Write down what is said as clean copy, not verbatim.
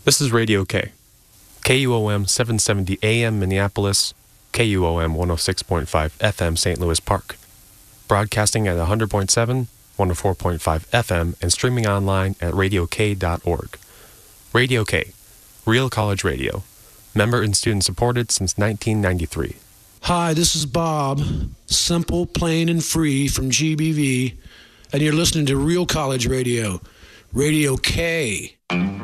This is Radio K. KUOM 770 AM Minneapolis, KUOM 106.5 FM St. Louis Park. Broadcasting at 100.7, 104.5 FM, and streaming online at radiok.org. Radio K, Real College Radio. Member and student supported since 1993. Hi, this is Bob, simple, plain, and free from GBV, and you're listening to Real College Radio, Radio K.